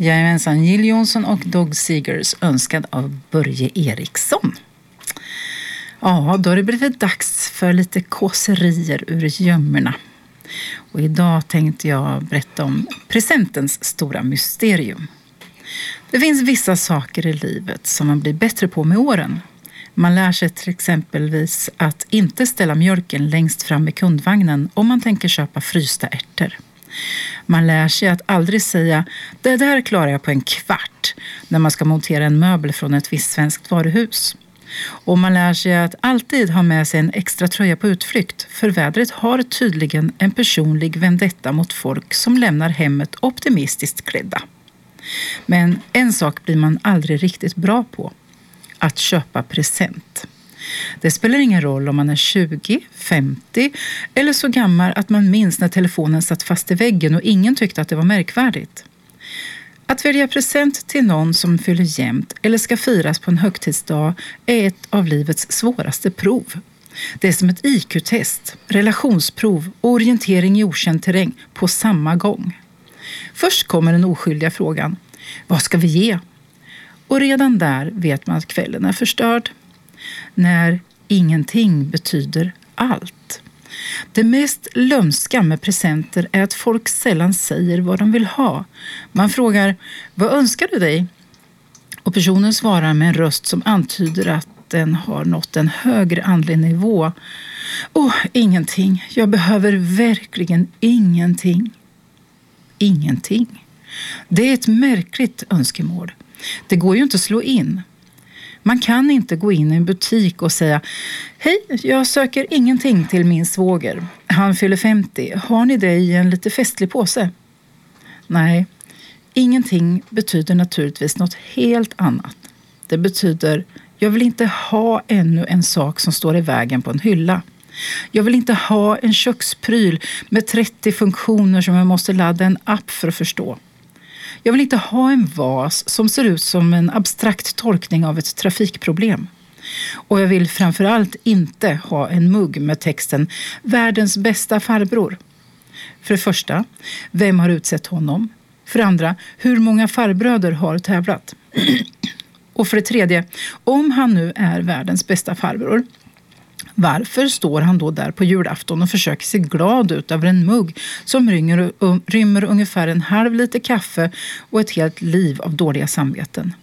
Jajamensan, Jill Johnson och Dog Seegers, önskad av Börje Eriksson. Ja, då har det blivit dags för lite kåserier ur gömmorna. Och idag tänkte jag berätta om presentens stora mysterium. Det finns vissa saker i livet som man blir bättre på med åren. Man lär sig till exempelvis att inte ställa mjölken längst fram i kundvagnen om man tänker köpa frysta ärtor. Man lär sig att aldrig säga "det där klarar jag på en kvart" när man ska montera en möbel från ett visst svenskt varuhus. Och man lär sig att alltid ha med sig en extra tröja på utflykt, för vädret har tydligen en personlig vendetta mot folk som lämnar hemmet optimistiskt klädda. Men en sak blir man aldrig riktigt bra på: att köpa present. Det spelar ingen roll om man är 20, 50 eller så gammal att man minns när telefonen satt fast i väggen och ingen tyckte att det var märkvärdigt. Att välja present till någon som fyller jämnt eller ska firas på en högtidsdag är ett av livets svåraste prov. Det är som ett IQ-test, relationsprov och orientering i okänd terräng på samma gång. Först kommer den oskyldiga frågan: vad ska vi ge? Och redan där vet man att kvällen är förstörd. När ingenting betyder allt. Det mest lömska med presenter är att folk sällan säger vad de vill ha. Man frågar: vad önskar du dig? Och personen svarar med en röst som antyder att den har nått en högre andlig nivå. Ingenting. Jag behöver verkligen ingenting. Ingenting. Det är ett märkligt önskemål. Det går ju inte att slå in. Man kan inte gå in i en butik och säga: hej, jag söker ingenting till min svåger. Han fyller 50. Har ni det i en lite festlig påse? Nej, ingenting betyder naturligtvis något helt annat. Det betyder: jag vill inte ha ännu en sak som står i vägen på en hylla. Jag vill inte ha en kökspryl med 30 funktioner som jag måste ladda en app för att förstå. Jag vill inte ha en vas som ser ut som en abstrakt tolkning av ett trafikproblem. Och jag vill framförallt inte ha en mugg med texten "världens bästa farbror". För det första, vem har utsett honom? För det andra, hur många farbröder har tävlat? Och för det tredje, om han nu är världens bästa farbror, varför står han då där på julafton och försöker se glad ut över en mugg som rymmer ungefär en halv liter kaffe och ett helt liv av dåliga samveten?